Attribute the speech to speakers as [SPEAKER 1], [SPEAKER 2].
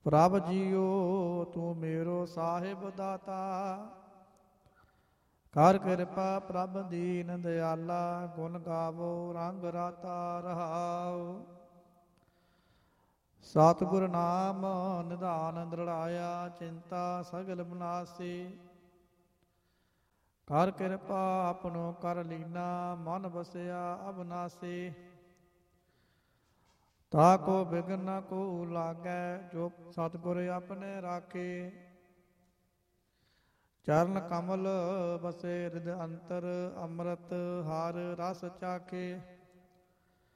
[SPEAKER 1] ਪ੍ਰਭ ਜੀਓ ਤੂੰ ਮੇਰੋ ਸਾਹਿਬ ਦਾਤਾ, ਕਰ ਕਿਰਪਾ ਪ੍ਰਭ ਦੀਨ ਦਿਆਲਾ, ਗੁਣ ਗਾਵੋ ਰੰਗ ਰਾਤਾ ਰਹਾਉ। ਸਤਿਗੁਰ ਨਾਮ ਨਿਧਾਨ ਦ੍ਰਿੜਾਇਆ, ਚਿੰਤਾ ਸਗਲ ਬਨਾਸੀ। ਕਰ ਕਿਰਪਾ ਆਪਣੋ ਕਰ ਲੀਨਾ, ਮਨ ਬਸਿਆ ਅਬਨਾਸੀ। ਤਾ ਕੋ ਬਿਘਨ ਨ ਕੋ ਲਾਗੈ, ਜੋ ਸਤਿਗੁਰ ਆਪਣੇ ਰਾਖੇ। ਚਰਨ ਕਮਲ ਬਸੇ ਹਿਰਦਿ ਅੰਤਰ, ਅੰਮ੍ਰਿਤ ਹਰਿ ਰਸ ਚਾਖੇ।